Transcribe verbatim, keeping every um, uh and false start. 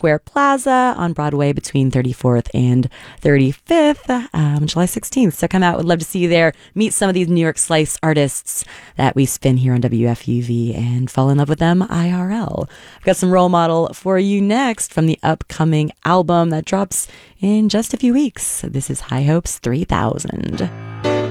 Square Plaza on Broadway between thirty-fourth and thirty-fifth, um, July sixteenth. So come out. Would love to see you there. Meet some of these New York Slice artists that we spin here on W F U V and fall in love with them I R L. I've got some Role Model for you next from the upcoming album that drops in just a few weeks. This is High Hopes three thousand.